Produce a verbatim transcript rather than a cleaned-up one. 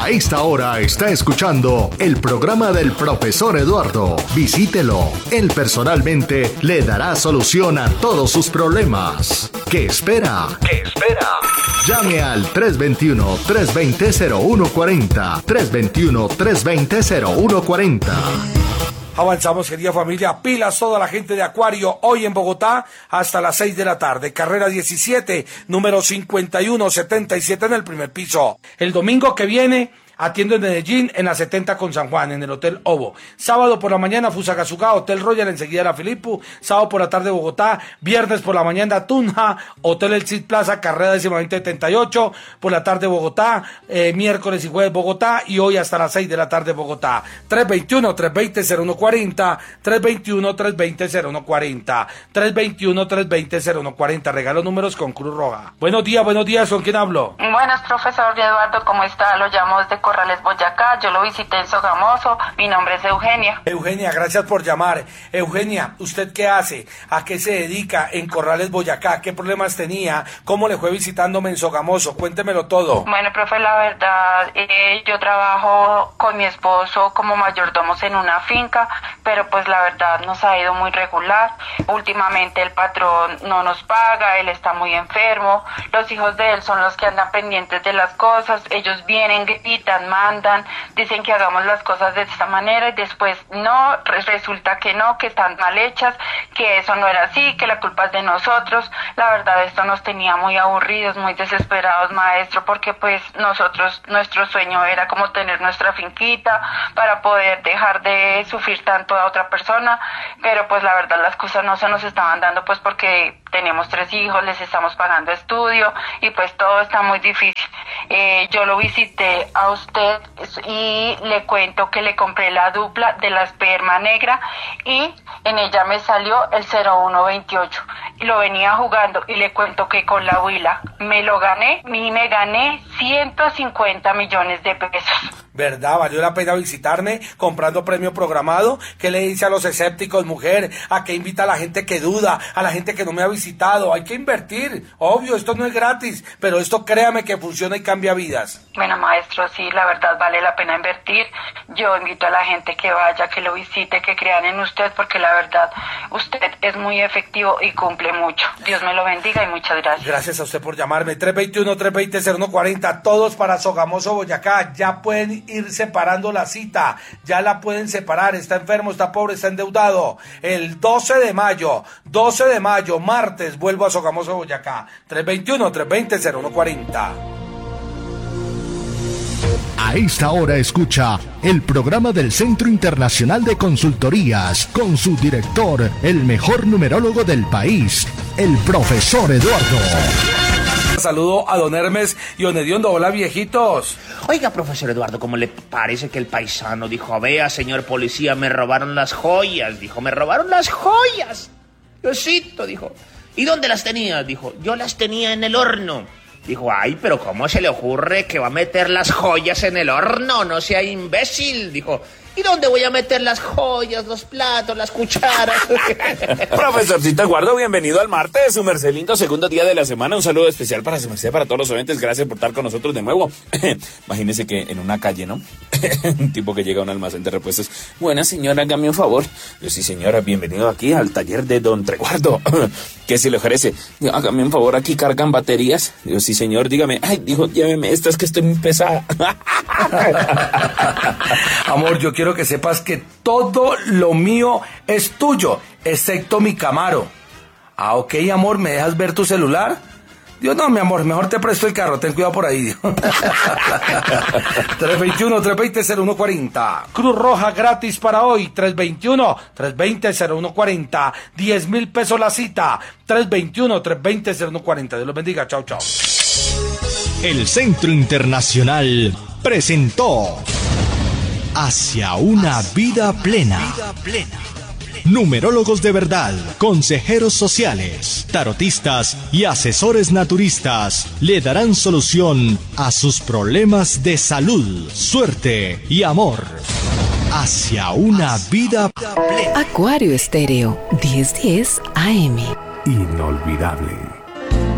A esta hora está escuchando el programa del profesor Eduardo. Visítelo. Él personalmente le dará solución a todos sus problemas. ¿Qué espera? ¿Qué espera? Llame al tres dos uno, tres dos cero, cero uno cuatro cero, tres dos uno, tres dos cero, cero uno cuatro cero. Avanzamos, querida familia, pilas toda la gente de Acuario, hoy en Bogotá hasta las seis de la tarde, carrera diecisiete, número cincuenta y uno setenta y siete en el primer piso. El domingo que viene atiendo en Medellín, en la setenta con San Juan, en el Hotel Ovo. Sábado por la mañana, Fusagasugá, Hotel Royal, enseguida la Filipu. Sábado por la tarde, Bogotá. Viernes por la mañana, Tunja, Hotel El Cid Plaza, carrera décima veinte setenta y ocho. Por la tarde, Bogotá. Eh, miércoles y jueves, Bogotá. Y hoy hasta las seis de la tarde, Bogotá. tres dos uno, tres dos cero, cero uno cuatro cero. tres dos uno, tres dos cero, cero uno cuatro cero. tres dos uno, tres dos cero, cero uno cuatro cero. Regalo números con Cruz Roja. Buenos días, buenos días. ¿Con quién hablo? Buenas, profesor Eduardo. ¿Cómo está? Lo llamo desde Corrales, Boyacá. Yo lo visité en Sogamoso. Mi nombre es Eugenia. Eugenia, gracias por llamar. Eugenia, ¿usted qué hace? ¿A qué se dedica en Corrales, Boyacá? ¿Qué problemas tenía? ¿Cómo le fue visitándome en Sogamoso? Cuéntemelo todo. Bueno, profe, la verdad, eh, yo trabajo con mi esposo como mayordomos en una finca, pero pues la verdad nos ha ido muy regular. Últimamente el patrón no nos paga, él está muy enfermo. Los hijos de él son los que andan pendientes de las cosas. Ellos vienen, gritan, mandan, dicen que hagamos las cosas de esta manera y después no, resulta que no, que están mal hechas, que eso no era así, que la culpa es de nosotros. La verdad, esto nos tenía muy aburridos, muy desesperados, maestro, porque pues nosotros, nuestro sueño era como tener nuestra finquita para poder dejar de sufrir tanto a otra persona, pero pues la verdad las cosas no se nos estaban dando, pues porque tenemos tres hijos, les estamos pagando estudio y pues todo está muy difícil. Eh, yo lo visité a usted y le cuento que le compré la dupla de la esperma negra y en ella me salió el cero uno veintiocho y lo venía jugando y le cuento que con la huila me lo gané y me gané ciento cincuenta millones de pesos. ¿Verdad? ¿Valió la pena visitarme comprando premio programado? ¿Qué le dice a los escépticos, mujer? ¿A qué invita a la gente que duda? A la gente que no me ha visitado. Hay que invertir. Obvio, esto no es gratis, pero esto créame que funciona y cambia vidas. Bueno, maestro, sí, la verdad vale la pena invertir. Yo invito a la gente que vaya, que lo visite, que crean en usted, porque la verdad, usted es muy efectivo y cumple mucho. Dios me lo bendiga y muchas gracias. Gracias a usted por llamarme. tres dos uno, tres dos cero, cero uno cuatro cero. Todos para Sogamoso, Boyacá. Ya pueden ir separando la cita, ya la pueden separar, está enfermo, está pobre, está endeudado. El doce de mayo, doce de mayo, martes, vuelvo a Sogamoso, Boyacá. tres dos uno, tres dos cero, cero uno cuatro cero. A esta hora escucha el programa del Centro Internacional de Consultorías con su director, el mejor numerólogo del país, el profesor Eduardo. Saludo a don Hermes y don Hediondo. Hola, viejitos. Oiga, profesor Eduardo, ¿cómo le parece que el paisano dijo: vea, señor policía, me robaron las joyas? Dijo, me robaron las joyas. Diosito, dijo. ¿Y dónde las tenía? Dijo, yo las tenía en el horno. Dijo, ay, pero ¿cómo se le ocurre que va a meter las joyas en el horno? No sea imbécil. Dijo, ¿y dónde voy a meter las joyas, los platos, las cucharas? Profesorcito Eduardo, bienvenido al martes, su merced lindo, segundo día de la semana. Un saludo especial para su merced, para todos los oyentes. Gracias por estar con nosotros de nuevo. Imagínese que en una calle, ¿no? Un tipo que llega a un almacén de repuestos. Buena señora, hágame un favor. Yo, sí, señora, bienvenido aquí al taller de don Treguardo. ¿Qué se le ofrece? Yo, hágame un favor, aquí cargan baterías. Yo, sí, señor, dígame. Ay, dijo, lléveme estas que estoy muy pesada. Amor, yo quiero que sepas que todo lo mío es tuyo, excepto mi Camaro. Ah, ok, amor, ¿me dejas ver tu celular? Dios, no, mi amor, mejor te presto el carro, ten cuidado por ahí. tres dos uno, tres dos cero, cero uno cuatro cero. Cruz Roja gratis para hoy, tres dos uno, tres dos cero, cero uno cuatro cero. diez mil pesos la cita, tres dos uno, tres dos cero, cero uno cuatro cero. Dios los bendiga, chao, chao. El Centro Internacional presentó Hacia una vida plena. Numerólogos de verdad, consejeros sociales, tarotistas y asesores naturistas le darán solución a sus problemas de salud, suerte y amor. Hacia una vida plena. Acuario Estéreo, diez diez A M. Inolvidable.